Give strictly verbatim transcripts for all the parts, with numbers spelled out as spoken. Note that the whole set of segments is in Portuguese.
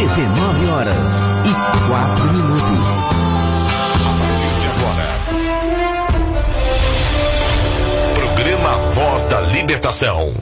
dezenove horas e quatro minutos. A partir de agora, programa Voz da Libertação.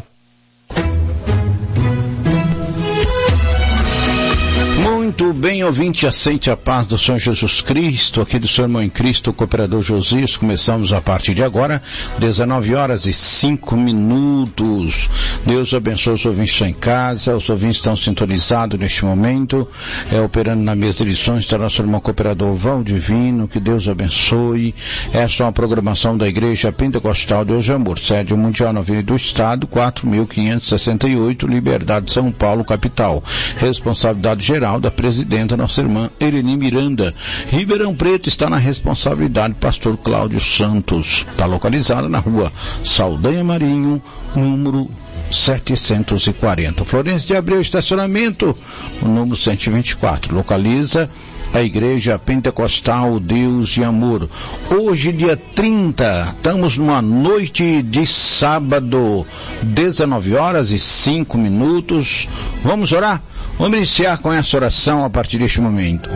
Muito bem, ouvinte, aceite a paz do Senhor Jesus Cristo, aqui do seu irmão em Cristo, o cooperador Josias. Começamos a partir de agora, dezenove horas e cinco minutos. Deus abençoe os ouvintes que estão em casa, os ouvintes estão sintonizados neste momento, é, operando na mesa de lições, está nosso irmão cooperador Valdivino, que Deus abençoe. Esta é uma programação da Igreja Pentecostal Deus de Amor, sede mundial na Avenida do Estado, quatro mil quinhentos e sessenta e oito, Liberdade, São Paulo, capital. Responsabilidade geral da presidenta, nossa irmã Ereni Miranda. Ribeirão Preto está na responsabilidade do pastor Cláudio Santos. Está localizada na rua Saldanha Marinho, número setecentos e quarenta. Florencio de Abreu, estacionamento, o número cento e vinte e quatro. Localiza a Igreja Pentecostal Deus de Amor. Hoje, dia trinta, estamos numa noite de sábado, dezenove horas e cinco minutos. Vamos orar? Vamos iniciar com essa oração a partir deste momento.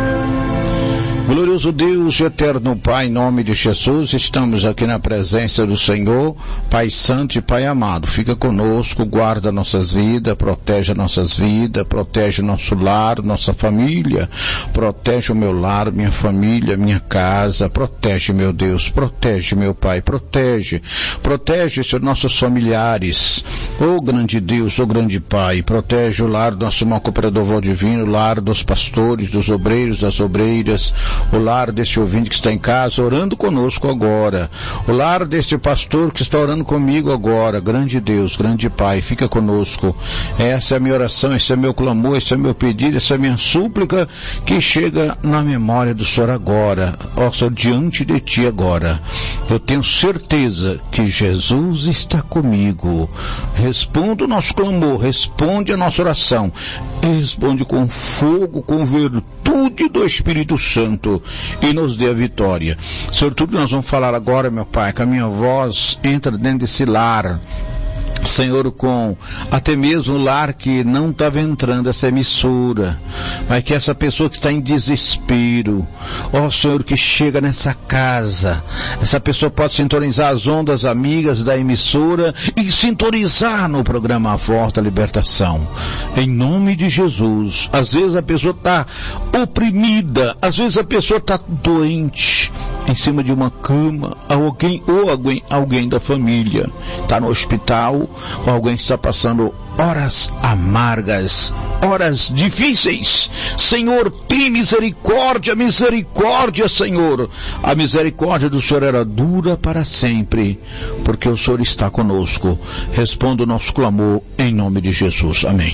Glorioso Deus, eterno Pai, em nome de Jesus, estamos aqui na presença do Senhor, Pai Santo e Pai amado. Fica conosco, guarda nossas vidas, protege nossas vidas, protege nosso lar, nossa família, protege o meu lar, minha família, minha casa, protege, meu Deus, protege, meu Pai, protege, protege os nossos familiares, ô grande Deus, ô grande Pai, protege o lar do nosso irmão cooperador Valdivino, o lar dos pastores, dos obreiros, das obreiras, o lar deste ouvinte que está em casa orando conosco agora, o lar deste pastor que está orando comigo agora. Grande Deus, grande Pai, fica conosco. Essa é a minha oração, esse é meu clamor, esse é meu pedido, essa é a minha súplica que chega na memória do Senhor agora, ó Senhor, diante de Ti agora. Eu tenho certeza que Jesus está comigo. Responda o nosso clamor, responde a nossa oração, responde com fogo, com virtude do Espírito Santo, e nos dê a vitória. Senhor, tudo que nós vamos falar agora, meu Pai, que a minha voz entra dentro desse lar, Senhor, com até mesmo o lar que não estava entrando essa emissora, mas que essa pessoa que está em desespero, ó Senhor, que chega nessa casa, essa pessoa pode sintonizar as ondas amigas da emissora e sintonizar no programa Voz da Libertação, em nome de Jesus. Às vezes a pessoa está oprimida, às vezes a pessoa está doente, em cima de uma cama, alguém ou alguém, alguém da família está no hospital, ou alguém que está passando horas amargas, horas difíceis. Senhor, tem misericórdia, misericórdia, Senhor. A misericórdia do Senhor era dura para sempre, porque o Senhor está conosco. Responda o nosso clamor em nome de Jesus. Amém.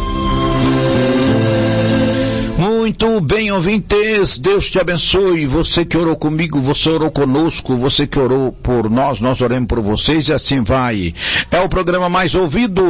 Muito bem, ouvintes, Deus te abençoe. Você que orou comigo, você orou conosco, você que orou por nós, nós oramos por vocês, e assim vai. É o programa mais ouvido